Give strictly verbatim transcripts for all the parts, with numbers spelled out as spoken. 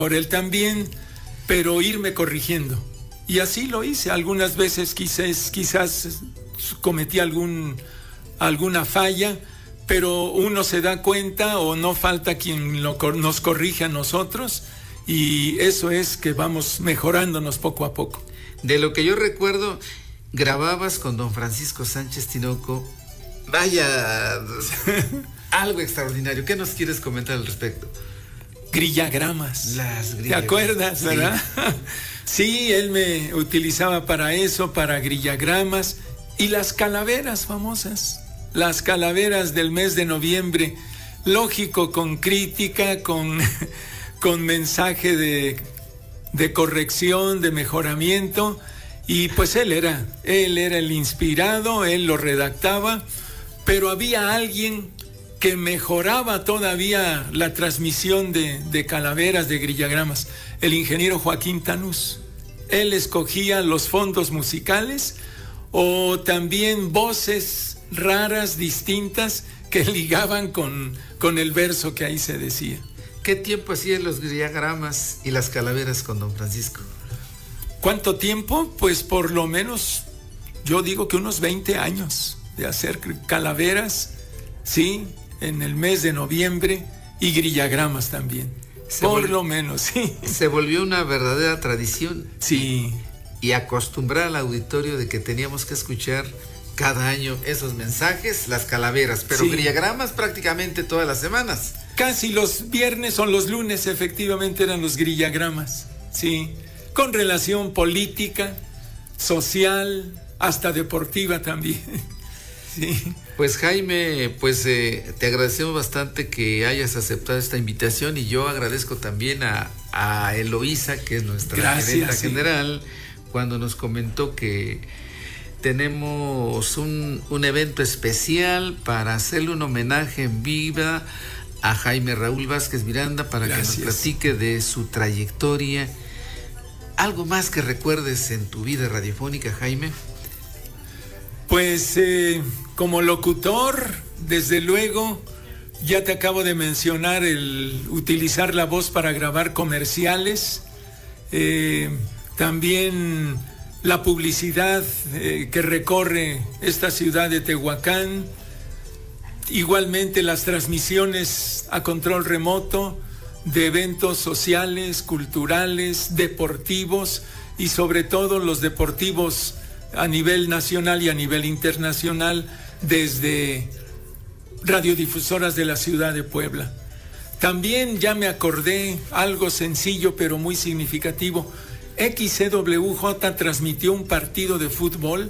por él también, pero irme corrigiendo. Y así lo hice. Algunas veces quizás, quizás cometí algún, alguna falla, pero uno se da cuenta o no falta quien lo, nos corrige a nosotros, y eso es que vamos mejorándonos poco a poco. De lo que yo recuerdo, grababas con don Francisco Sánchez Tinoco, vaya, algo extraordinario. ¿Qué nos quieres comentar al respecto? Grillagramas. Las grillagramas. ¿Te acuerdas, sí, verdad? Sí, él me utilizaba para eso, para grillagramas. Y las calaveras famosas, las calaveras del mes de noviembre, lógico, con crítica, con, con mensaje de, de corrección, de mejoramiento. Y pues él era, él era el inspirado, él lo redactaba, pero había alguien que mejoraba todavía la transmisión de, de calaveras, de grillagramas, el ingeniero Joaquín Tanús. Él escogía los fondos musicales o también voces raras, distintas, que ligaban con, con el verso que ahí se decía. ¿Qué tiempo hacían los grillagramas y las calaveras con don Francisco? ¿Cuánto tiempo? Pues por lo menos, yo digo que unos veinte años de hacer calaveras, sí, en el mes de noviembre, y grillagramas también. Se por volvió, lo menos, sí. Se volvió una verdadera tradición. Sí. Y acostumbrar al auditorio de que teníamos que escuchar cada año esos mensajes, las calaveras, pero sí, grillagramas prácticamente todas las semanas. Casi los viernes o los lunes efectivamente eran los grillagramas, sí, con relación política, social, hasta deportiva también. Sí. Pues Jaime, pues eh, te agradecemos bastante que hayas aceptado esta invitación, y yo agradezco también a, a Eloísa, que es nuestra Gracias, gerenta sí. general, cuando nos comentó que tenemos un, un evento especial para hacerle un homenaje en vida a Jaime Raúl Vázquez Miranda, para Gracias. que nos platique de su trayectoria. ¿Algo más que recuerdes en tu vida radiofónica, Jaime? Pues eh, como locutor, desde luego, ya te acabo de mencionar el utilizar la voz para grabar comerciales, eh, también la publicidad eh, que recorre esta ciudad de Tehuacán, igualmente las transmisiones a control remoto de eventos sociales, culturales, deportivos, y sobre todo los deportivos a nivel nacional y a nivel internacional desde radiodifusoras de la ciudad de Puebla. También ya me acordé algo sencillo pero muy significativo. X C W J transmitió un partido de fútbol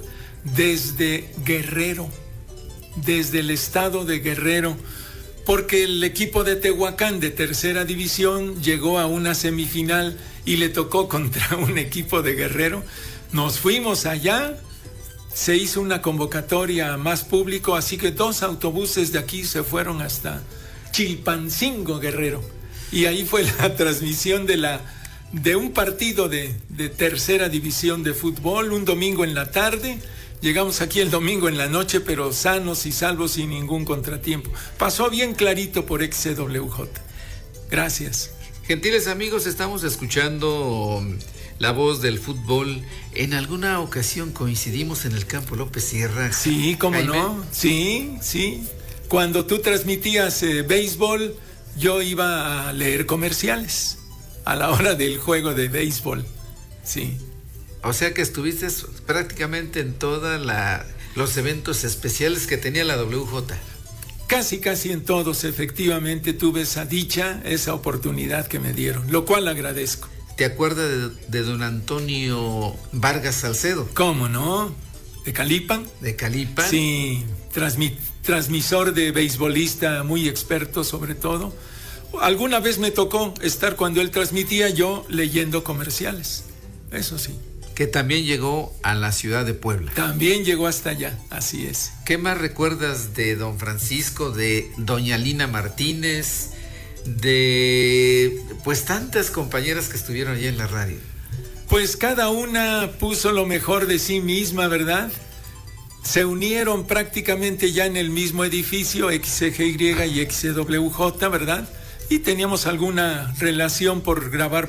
desde Guerrero, desde el estado de Guerrero, porque el equipo de Tehuacán de tercera división llegó a una semifinal y le tocó contra un equipo de Guerrero. Nos fuimos allá, se hizo una convocatoria a más público, así que dos autobuses de aquí se fueron hasta Chilpancingo, Guerrero, y ahí fue la transmisión de la de un partido de, de tercera división de fútbol, un domingo en la tarde. Llegamos aquí el domingo en la noche, pero sanos y salvos, sin ningún contratiempo. Pasó bien clarito por X C W J. Gracias. Gentiles amigos, estamos escuchando la voz del fútbol. En alguna ocasión coincidimos en el Campo López Sierra. Sí, cómo Jaime. no. Sí, sí. Cuando tú transmitías eh, béisbol, yo iba a leer comerciales a la hora del juego de béisbol. Sí. O sea que estuviste prácticamente en todos los eventos especiales que tenía la W J. Casi, casi en todos, efectivamente, tuve esa dicha, esa oportunidad que me dieron, lo cual agradezco. ¿Te acuerdas de, de don Antonio Vargas Salcedo? ¿Cómo no? ¿De Calipan? ¿De Calipan? Sí, transmit, transmisor de beisbolista, muy experto sobre todo. Alguna vez me tocó estar cuando él transmitía, yo leyendo comerciales, eso sí. Que también llegó a la ciudad de Puebla. También llegó hasta allá, así es. ¿Qué más recuerdas de don Francisco, de doña Lina Martínez, de pues tantas compañeras que estuvieron allá en la radio? Pues cada una puso lo mejor de sí misma, ¿verdad? Se unieron prácticamente ya en el mismo edificio, X C G Y y X C W J, ¿verdad? Y teníamos alguna relación por grabar